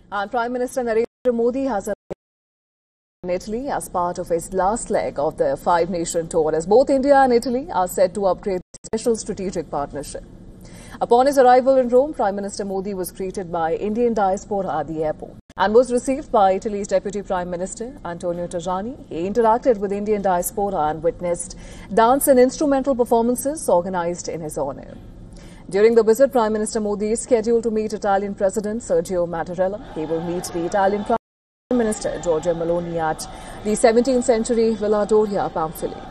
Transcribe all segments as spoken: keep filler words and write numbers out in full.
And Prime Minister Narendra Modi has arrived in Italy as part of his last leg of the five-nation tour, as both India and Italy are set to upgrade the special strategic partnership. Upon his arrival in Rome, Prime Minister Modi was greeted by Indian diaspora at the airport and was received by Italy's Deputy Prime Minister, Antonio Tajani. He interacted with Indian diaspora and witnessed dance and instrumental performances organized in his honor. During the visit, Prime Minister Modi is scheduled to meet Italian President Sergio Mattarella. He will meet the Italian Prime Minister Giorgia Meloni at the seventeenth century Villa Doria, Pamphili.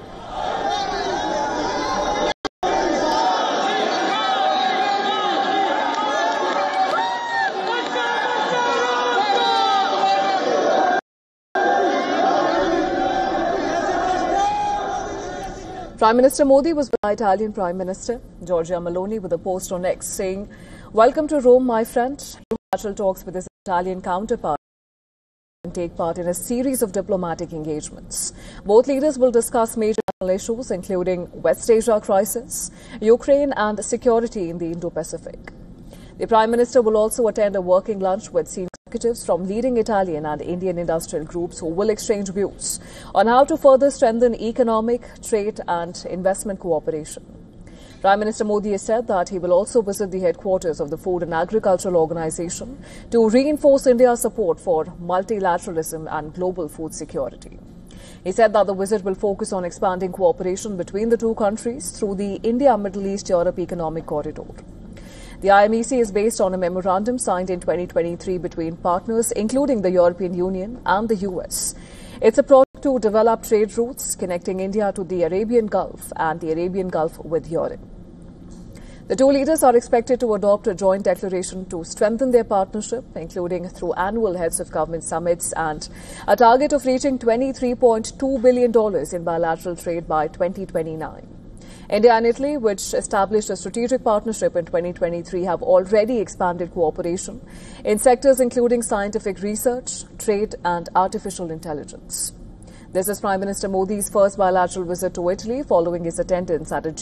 Prime Minister Modi was with the Italian Prime Minister Giorgia Meloni with a post on X saying, "Welcome to Rome, my friend." Bilateral talks with his Italian counterpart and take part in a series of diplomatic engagements. Both leaders will discuss major issues including West Asia crisis, Ukraine and security in the Indo-Pacific. The Prime Minister will also attend a working lunch with senior executives from leading Italian and Indian industrial groups who will exchange views on how to further strengthen economic, trade and investment cooperation. Prime Minister Modi has said that he will also visit the headquarters of the Food and Agricultural Organization to reinforce India's support for multilateralism and global food security. He said that the visit will focus on expanding cooperation between the two countries through the India-Middle East-Europe Economic Corridor. The I M E C is based on a memorandum signed in twenty twenty-three between partners including the European Union and the U S. It's a project to develop trade routes connecting India to the Arabian Gulf and the Arabian Gulf with Europe. The two leaders are expected to adopt a joint declaration to strengthen their partnership, including through annual heads of government summits and a target of reaching twenty-three point two billion dollars in bilateral trade by twenty twenty-nine. India and Italy, which established a strategic partnership in twenty twenty-three, have already expanded cooperation in sectors including scientific research, trade and artificial intelligence. This is Prime Minister Modi's first bilateral visit to Italy following his attendance at a